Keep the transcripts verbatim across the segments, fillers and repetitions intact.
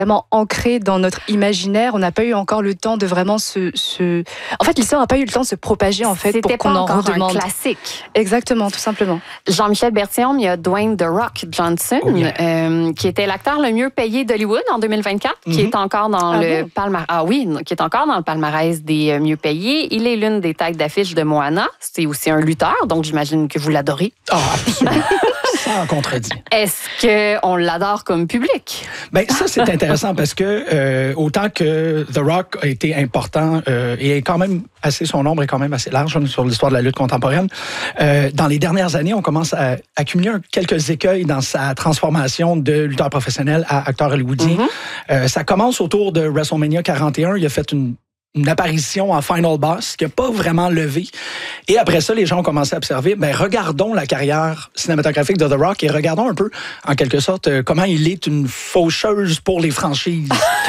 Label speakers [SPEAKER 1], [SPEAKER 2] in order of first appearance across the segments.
[SPEAKER 1] vraiment ancré dans notre imaginaire. On n'a pas eu encore le temps de vraiment se... se... En fait, l'histoire n'a pas eu le temps de se propager, en fait, pour qu'on en redemande.
[SPEAKER 2] C'était pas encore un classique.
[SPEAKER 1] Exactement, tout simplement.
[SPEAKER 2] Jean-Michel Berthiaume, il y a Dwayne The Rock Johnson, oh yeah. euh, qui était l'acteur le mieux payé d'Hollywood en deux mille vingt-quatre, mm-hmm. qui est encore dans ah le bon? palmarès... Ah oui, qui est encore dans le palmarès des mieux payés. Il est l'une des têtes d'affiche de Moana. C'est aussi un lutteur, donc j'imagine que vous l'adorez.
[SPEAKER 3] Ah, oh, absolument. Sans contredit.
[SPEAKER 2] Est-ce qu'on l'adore comme public?
[SPEAKER 3] Bien, ça, c'est intéressant parce que euh, autant que The Rock a été important euh, et est quand même assez, son nombre est quand même assez large sur l'histoire de la lutte contemporaine, euh, dans les dernières années, on commence à accumuler quelques écueils dans sa transformation de lutteur professionnel à acteur hollywoodien. Mm-hmm. Euh, ça commence autour de WrestleMania quarante et un. Il a fait une une apparition en Final Boss qui n'a pas vraiment levé. Et après ça, les gens ont commencé à observer, ben regardons la carrière cinématographique de The Rock et regardons un peu, en quelque sorte, comment il est une faucheuse pour les franchises.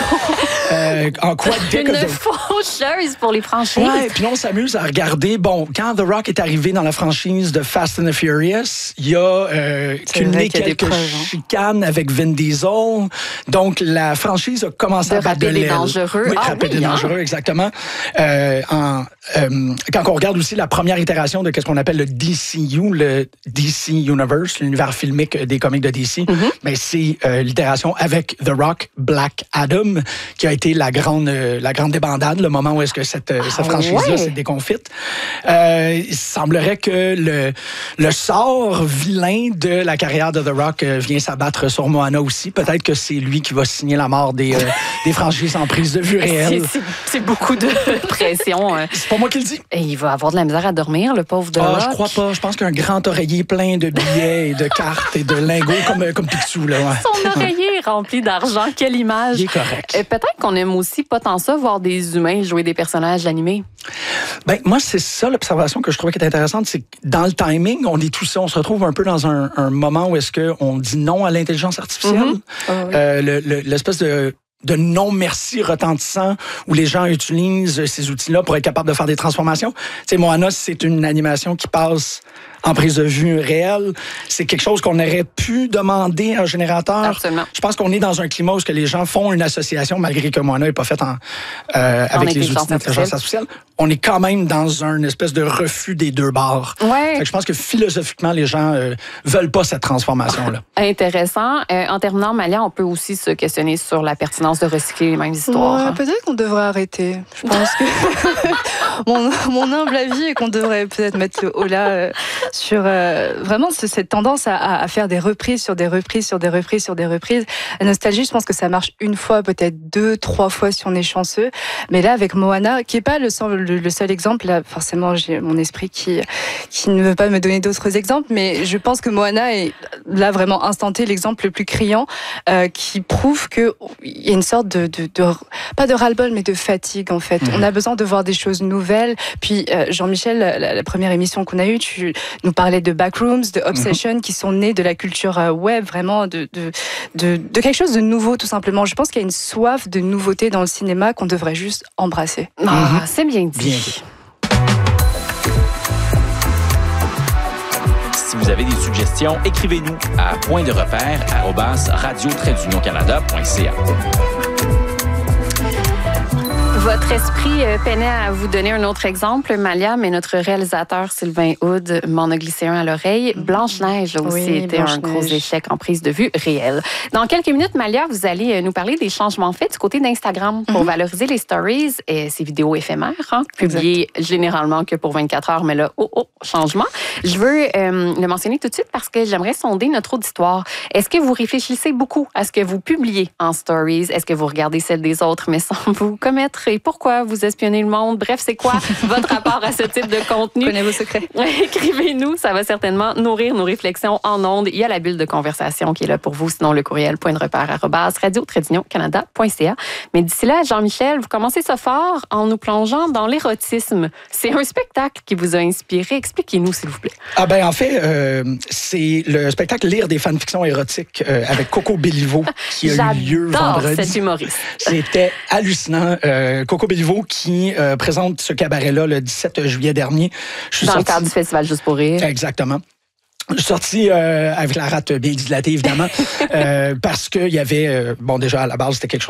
[SPEAKER 3] euh, en quoi
[SPEAKER 2] Une de... faucheuse pour les franchises.
[SPEAKER 3] Ouais, puis on s'amuse à regarder, bon, quand The Rock est arrivé dans la franchise de Fast and the Furious, il y a euh, cumulé quelques preuves, hein. chicanes avec Vin Diesel. Donc, la franchise a commencé
[SPEAKER 2] de
[SPEAKER 3] à battre de l'aile.
[SPEAKER 2] Rapide et dangereux.
[SPEAKER 3] Oui,
[SPEAKER 2] ah,
[SPEAKER 3] rapide
[SPEAKER 2] oui,
[SPEAKER 3] et dangereux, hein? Exactement. Euh, en, euh, quand on regarde aussi la première itération de ce qu'on appelle le D C U, le D C Universe, l'univers filmique des comics de D C, mm-hmm. ben c'est euh, l'itération avec The Rock, Black Adam, qui a été la grande, euh, la grande débandade, le moment où est-ce que cette, ah, cette franchise-là ouais. s'est déconfite. Euh, il semblerait que le, le sort vilain de la carrière de The Rock euh, vient s'abattre sur Moana aussi. Peut-être que c'est lui qui va signer la mort des, euh, des franchises en prise de vue réelle.
[SPEAKER 2] C'est, c'est, c'est beaucoup de pression. Hein.
[SPEAKER 3] C'est pas moi qui le dis.
[SPEAKER 2] Et il va avoir de la misère à dormir, le pauvre The
[SPEAKER 3] ah,
[SPEAKER 2] Rock.
[SPEAKER 3] Je crois pas. Je pense qu'un grand oreiller plein de billets et de cartes et de lingots comme, comme Picsou. Là, ouais.
[SPEAKER 2] Son oreiller est rempli d'argent. Quelle image.
[SPEAKER 3] Il est correct.
[SPEAKER 2] Et peut-être qu'on aime aussi pas tant ça, voir des humains jouer des personnages animés.
[SPEAKER 3] Ben, moi, c'est ça l'observation que je trouvais qui est intéressante. C'est que dans le timing, on est tous, on se retrouve un peu dans un, un moment où est-ce qu'on dit non à l'intelligence artificielle. Mm-hmm. Oh, oui. euh, le, le, l'espèce de de non-merci retentissant où les gens utilisent ces outils-là pour être capables de faire des transformations. Tu sais, Moana, c'est une animation qui passe en prise de vue réelle. C'est quelque chose qu'on aurait pu demander à un générateur.
[SPEAKER 2] Absolument.
[SPEAKER 3] Je pense qu'on est dans un climat où que les gens font une association, malgré que Moana n'est pas faite en, euh, avec en les outils d'intelligence artificielle. On est quand même dans un espèce de refus des deux bords.
[SPEAKER 2] Ouais.
[SPEAKER 3] Fait que je pense que philosophiquement, les gens euh, veulent pas cette transformation-là.
[SPEAKER 2] Intéressant. Euh, en terminant, Malia, on peut aussi se questionner sur la pertinence de recycler les mêmes histoires.
[SPEAKER 1] Ouais,
[SPEAKER 2] hein.
[SPEAKER 1] Peut-être qu'on devrait arrêter. Je pense que mon, mon humble avis est qu'on devrait peut-être mettre le holà euh, sur euh, vraiment cette tendance à, à faire des reprises sur des reprises sur des reprises sur des reprises. La nostalgie, je pense que ça marche une fois, peut-être deux, trois fois si on est chanceux. Mais là, avec Moana, qui est pas le seul, le, le seul exemple, là, forcément, j'ai mon esprit qui qui ne veut pas me donner d'autres exemples, mais je pense que Moana est là vraiment instanté l'exemple le plus criant, euh, qui prouve que il y a une sorte de, de, de pas de ras-le-bol, mais de fatigue en fait. Mmh. On a besoin de voir des choses nouvelles. Puis euh, Jean-Michel, la, la première émission qu'on a eue, tu nous parlais de Backrooms, de Obsession, mmh. qui sont nés de la culture web, vraiment de, de, de, de quelque chose de nouveau tout simplement. Je pense qu'il y a une soif de nouveauté dans le cinéma qu'on devrait juste embrasser.
[SPEAKER 2] Ah, mmh. C'est bien dit.
[SPEAKER 3] Bien dit.
[SPEAKER 4] Si vous avez des suggestions, écrivez-nous à point de repère arobase radio tiret d'union canada point c a.
[SPEAKER 2] Votre esprit peinait à vous donner un autre exemple, Malia, mais notre réalisateur Sylvain Hood m'en a glissé un à l'oreille. Blanche-Neige a aussi oui, été Blanche-Neige. un gros échec en prise de vue réelle. Dans quelques minutes, Malia, vous allez nous parler des changements faits du côté d'Instagram pour mm-hmm. valoriser les stories et ces vidéos éphémères, hein, publiées généralement que pour vingt-quatre heures, mais là, oh, oh, changement. Je veux euh, le mentionner tout de suite parce que j'aimerais sonder notre auditoire. Est-ce que vous réfléchissez beaucoup à ce que vous publiez en stories? Est-ce que vous regardez celles des autres, mais sans vous commettre? Et pourquoi vous espionnez le monde? Bref, c'est quoi votre rapport à ce type de contenu?
[SPEAKER 1] Connaissez vos secrets.
[SPEAKER 2] Écrivez-nous, ça va certainement nourrir nos réflexions en ondes. Il y a la bulle de conversation qui est là pour vous, sinon le courriel point de repère arobase radio tiret d'union canada point c a. Mais d'ici là, Jean-Michel, vous commencez ça fort en nous plongeant dans l'érotisme. C'est un spectacle qui vous a inspiré. Expliquez-nous, s'il vous plaît.
[SPEAKER 3] Ah ben en fait, euh, c'est le spectacle Lire des fanfictions érotiques euh, avec Coco Bellivo qui a eu lieu vendredi.
[SPEAKER 2] J'adore cet humoriste.
[SPEAKER 3] C'était hallucinant. Euh, Coco Bellivo qui euh, présente ce cabaret-là le dix-sept juillet dernier. Je suis
[SPEAKER 2] Dans
[SPEAKER 3] sorti...
[SPEAKER 2] le cadre du Festival Juste pour rire.
[SPEAKER 3] Exactement. Je suis sorti euh, avec la rate bien dilatée, évidemment, euh, parce qu'il y avait, euh, bon déjà à la base, c'était quelque chose